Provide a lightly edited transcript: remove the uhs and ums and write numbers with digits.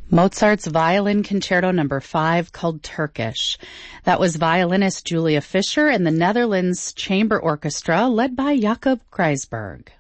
Mozart's Violin Concerto No. 5 called Turkish. That was violinist Julia Fischer and the Netherlands Chamber Orchestra led by Jacob Kreisberg.